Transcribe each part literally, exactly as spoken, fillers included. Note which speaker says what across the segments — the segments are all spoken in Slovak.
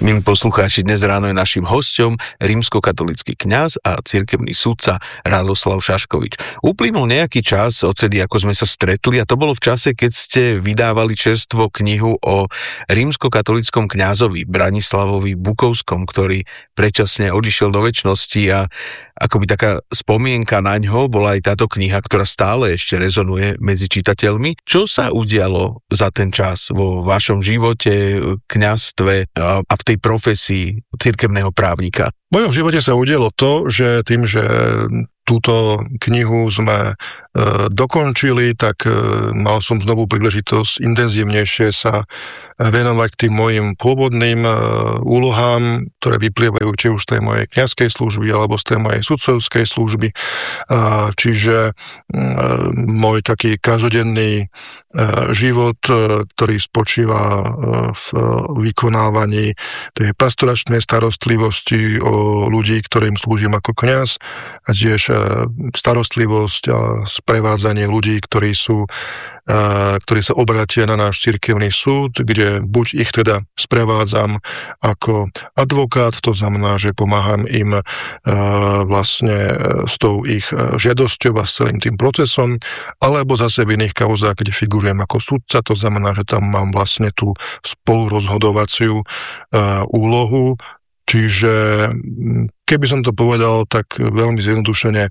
Speaker 1: Milí poslucháči, dnes ráno je naším hosťom rímskokatolícky kňaz a cirkevný sudca Radoslav Šaškovič. Uplynul nejaký čas odtedy, ako sme sa stretli, a to bolo v čase, keď ste vydávali čerstvo knihu o rímskokatolíckom kňazovi Branislavovi Bukovskom, ktorý predčasne odišiel do večnosti, a akoby taká spomienka na ňo bola aj táto kniha, ktorá stále ešte rezonuje medzi čitateľmi. Čo sa udialo za ten čas vo vašom živote, kňazstve a v tej profesii cirkevného právnika?
Speaker 2: V mojom živote sa udialo to, že tým, že túto knihu sme e, dokončili, tak e, mal som znovu príležitosť intenzívnejšie sa venovať tým mojim pôvodným e, úlohám, ktoré vyplývajú či už z tej mojej kňazskej služby alebo z tej mojej sudcovskej služby. E, čiže e, môj taký každodenný e, život, e, ktorý spočíva e, v e, vykonávaní tej pastoračnej starostlivosti o ľudí, ktorým slúžim ako kňaz, a tiež starostlivosť a sprevádzanie ľudí, ktorí sú, ktorí sa obratia na náš cirkevný súd, kde buď ich teda sprevádzam ako advokát, to znamená, že pomáham im vlastne s tou ich žiadosťou a s celým tým procesom, alebo zase v iných kauzách, kde figurujem ako sudca, to znamená, že tam mám vlastne tú spolurozhodovaciu úlohu. Čiže keby som to povedal tak veľmi zjednodušene,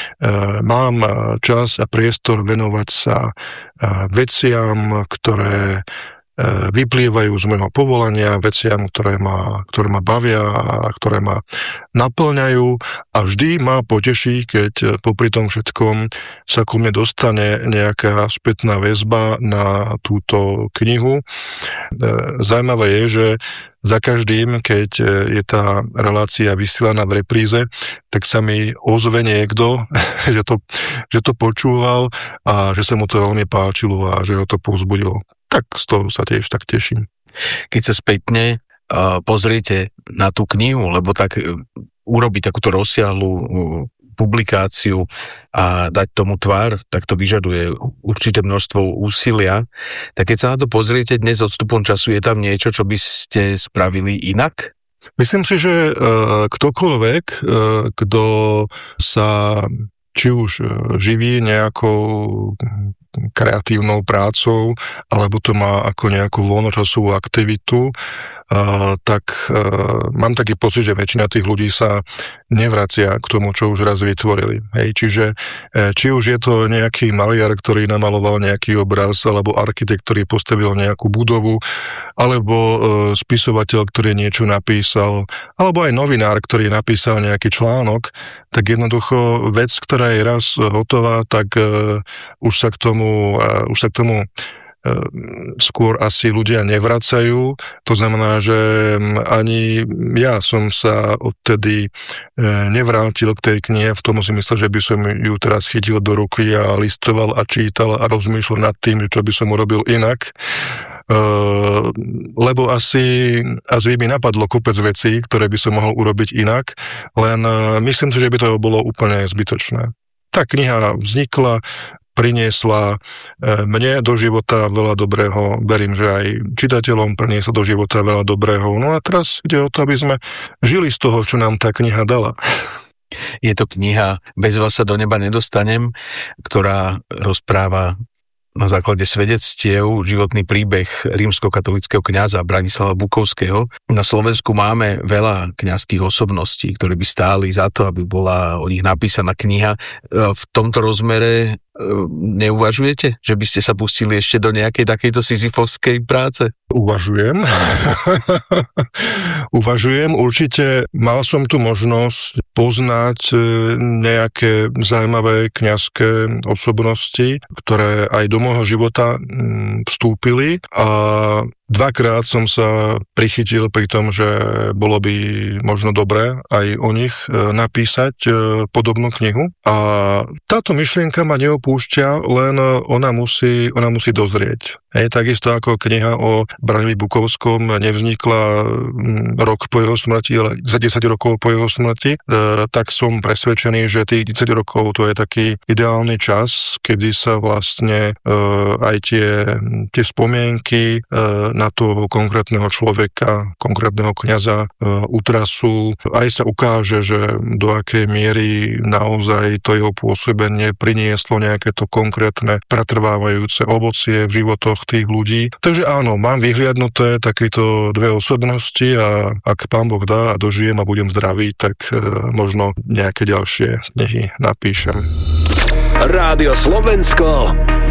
Speaker 2: mám čas a priestor venovať sa veciam, ktoré vyplývajú z môjho povolania, veciam, ktoré ma, ktoré ma bavia a ktoré ma naplňajú, a vždy ma poteší, keď popri tom všetkom sa ku mne dostane nejaká spätná väzba na túto knihu. Zaujímavé je, že za každým, keď je tá relácia vysielaná v repríze, tak sa mi ozve niekto, že to, že to počúval a že sa mu to veľmi páčilo a že ho to povzbudilo. Tak z toho sa tiež tak teším.
Speaker 1: Keď sa spätne uh, pozriete na tú knihu, lebo tak uh, urobiť takúto rozsiahlu uh, publikáciu a dať tomu tvár, tak to vyžaduje určité množstvo úsilia. Tak keď sa na to pozriete dnes odstupom času, je tam niečo, čo by ste spravili inak?
Speaker 2: Myslím si, že uh, ktokoľvek, uh, kto sa či už živí nejakou kreatívnou prácou, alebo to má ako nejakú voľnočasovú aktivitu, Uh, tak uh, mám taký pocit, že väčšina tých ľudí sa nevracia k tomu, čo už raz vytvorili. Hej, čiže uh, či už je to nejaký maliar, ktorý namaloval nejaký obraz, alebo architekt, ktorý postavil nejakú budovu, alebo uh, spisovateľ, ktorý niečo napísal, alebo aj novinár, ktorý napísal nejaký článok, tak jednoducho vec, ktorá je raz hotová, tak uh, už sa k tomu, uh, už sa k tomu skôr asi ľudia nevracajú. To znamená, že ani ja som sa odtedy nevrátil k tej knihe v tom zmysle, že by som ju teraz chytil do ruky a listoval a čítal a rozmýšľal nad tým, čo by som urobil inak. Uh, lebo asi, asi by mi napadlo kopec vecí, ktoré by som mohol urobiť inak, len uh, myslím si, že by to bolo úplne zbytočné. Tá kniha vznikla, priniesla mne do života veľa dobrého, verím, že aj čitateľom priniesla do života veľa dobrého. No a teraz ide o to, aby sme žili z toho, čo nám tá kniha dala.
Speaker 1: Je to kniha Bez vás sa do neba nedostanem, ktorá rozpráva na základe svedectiev životný príbeh rímskokatolíckeho kňaza Branislava Bukovského. Na Slovensku máme veľa kňazských osobností, ktoré by stáli za to, aby bola o nich napísaná kniha. V tomto rozmere neuvažujete, že by ste sa pustili ešte do nejakej takejto sizifovskej práce?
Speaker 2: Uvažujem. Uvažujem. Určite mal som tu možnosť poznať nejaké zaujímavé kňazské osobnosti, ktoré aj do môjho života vstúpili, a dvakrát som sa prichytil pri tom, že bolo by možno dobré aj o nich napísať podobnú knihu. A táto myšlienka ma neopúšťa, len ona musí, ona musí dozrieť. Hej, takisto ako kniha o Branislavi Bukovskom nevznikla rok po jeho smrti, ale za desať rokov po jeho smrti, tak som presvedčený, že tých desať rokov to je taký ideálny čas, kedy sa vlastne aj tie, tie spomienky na toho konkrétneho človeka, konkrétneho kňaza utrasú. Aj sa ukáže, že do akej miery naozaj to jeho pôsobenie prinieslo nejaké to konkrétne pretrvávajúce ovocie v životoch tých ľudí. Takže áno, mám vyhliadnuté takéto dve osobnosti a ak Pán Boh dá a dožijem a budem zdravý, tak možno nejaké ďalšie knihy napíšem.
Speaker 3: Rádio Slovensko